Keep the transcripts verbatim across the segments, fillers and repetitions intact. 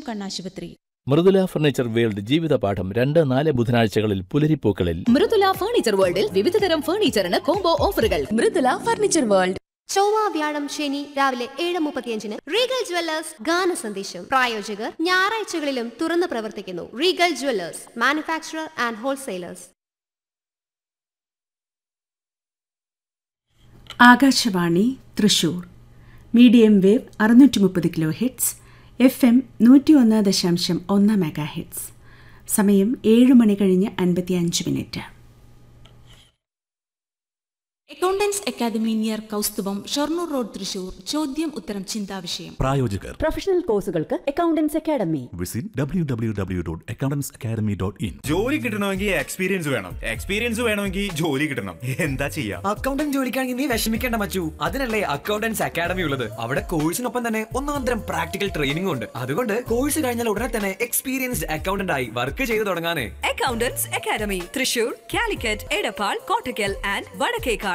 കണ്ണാശുപത്രി. Mridula furniture world ജീവിതപാഠം രണ്ട് നാല് ബുധനാഴ്ചകളിൽ പുലരിപ്പൂക്കളിൽ. മൃദുല ഫർണിച്ചർ വേൾഡിൽ വിവിധതരം ഫർണിച്ചറിന് കോംബോ ഓഫറുകൾ. Mridula furniture world. ചൊവ്വ വ്യാഴം ശനി രാവിലെ ഏഴ് മുപ്പത്തിയഞ്ചിന് റീഗൽ ജ്വല്ലേഴ്സ് ഗാന സന്ദേശം. പ്രായോജകർ ഞായറാഴ്ചകളിലും തുറന്നു പ്രവർത്തിക്കുന്നു. Regal Jewellers, manufacturer and wholesalers. Akashvani Thrissur. Medium wave അറുന്നൂറ്റി മുപ്പത് കിലോ ഹിറ്റ്സ്, എഫ് എം നൂറ്റി ഒന്ന് ദശാംശം ഒന്ന് മെഗാ ഹിറ്റ്സ്. സമയം ഏഴ് മണി കഴിഞ്ഞ് അൻപത്തി അഞ്ച് minute. Accountants academy near Kaustubham, Shoranur road, Thrissur. ചോദ്യം ഉത്തരം ചിന്താവിഷയം. പ്രായോജകർ പ്രൊഫഷണൽ കോഴ്സുകൾക്ക് accountants academy. Visit W W W dot accountants academy dot in. ജോലി കിട്ടണമെങ്കിൽ എക്സ്പീരിയൻസ് വേണം. എക്സ്പീരിയൻസ് വേണമെങ്കിൽ ജോലി കിട്ടണം. എന്താ ചെയ്യാ? അക്കൗണ്ടന്റ് ജോലിക്കാണെങ്കിൽ നീ വിഷമിക്കേണ്ട മച്ചു. അതിനല്ലേ അക്കൗണ്ടൻസ് അക്കാദമി ഉള്ളത്. അവിടെ കോഴ്സിനൊപ്പം തന്നെ ഒന്നാം തരം പ്രാക്ടിക്കൽ ട്രെയിനിംഗ് ഉണ്ട്. അതുകൊണ്ട് കോഴ്സ് കഴിഞ്ഞാൽ ഉടനെ തന്നെ എക്സ്പീരിയൻസ്ഡ് അക്കൗണ്ടന്റ് ആയി വർക്ക് ചെയ്ത് തുടങ്ങാനേ. Accountants academy Thrissur, Calicut, Edappal, Kottakkal and Vadakkekad.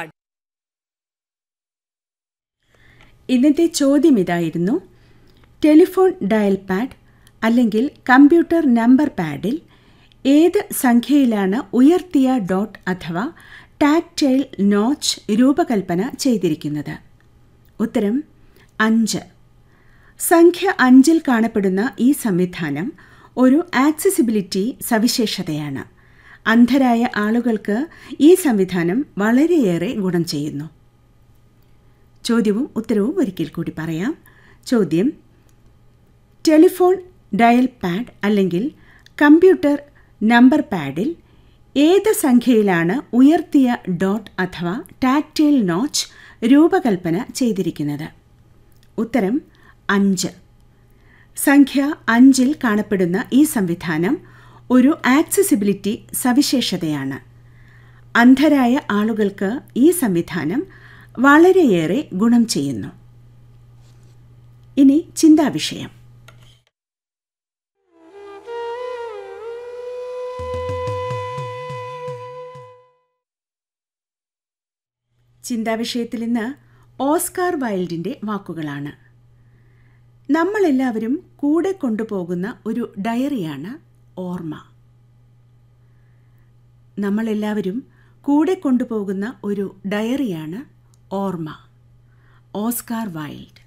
ഇന്നത്തെ ചോദ്യം ഇതായിരുന്നു: ടെലിഫോൺ ഡയൽ പാഡ് അല്ലെങ്കിൽ കമ്പ്യൂട്ടർ നമ്പർ പാഡിൽ ഏത് സംഖ്യയിലാണ് ഉയർത്തിയ ഡോട്ട് അഥവാ ടാക്ടൈൽ നോച്ച് രൂപകൽപ്പന ചെയ്തിരിക്കുന്നത്? ഉത്തരം അഞ്ച്. സംഖ്യ അഞ്ചിൽ കാണപ്പെടുന്ന ഈ സംവിധാനം ഒരു ആക്സസിബിലിറ്റി സവിശേഷതയാണ്. അന്ധരായ ആളുകൾക്ക് ഈ സംവിധാനം വളരെയേറെ ഗുണം ചെയ്യുന്നു. ചോദ്യവും ഉത്തരവും ഒരിക്കൽ കൂടി പറയാം. ചോദ്യം: ടെലിഫോൺ ഡയൽ പാഡ് അല്ലെങ്കിൽ കമ്പ്യൂട്ടർ നമ്പർ പാഡിൽ ഏത് സംഖ്യയിലാണ് ഉയർത്തിയ ഡോട്ട് അഥവാ ടാക്ടൈൽ നോച്ച് രൂപകൽപ്പന ചെയ്തിരിക്കുന്നത്? ഉത്തരം അഞ്ച്. സംഖ്യ അഞ്ചിൽ കാണപ്പെടുന്ന ഈ സംവിധാനം ഒരു ആക്സസിബിലിറ്റി സവിശേഷതയാണ്. അന്ധരായ ആളുകൾക്ക് ഈ സംവിധാനം വളരെയേറെ ഗുണം ചെയ്യുന്നു. ഇനി ചിന്താവിഷയം. ചിന്താവിഷയത്തിൽ ഇന്ന് ഓസ്കാർ വൈൽഡിൻ്റെ വാക്കുകളാണ്. നമ്മളെല്ലാവരും കൂടെ കൊണ്ടുപോകുന്ന ഒരു ഡയറിയാണ് ഓർമ്മ. നമ്മളെല്ലാവരും കൂടെ കൊണ്ടുപോകുന്ന ഒരു ഡയറിയാണ് ഓർമ്മ. Oscar wild.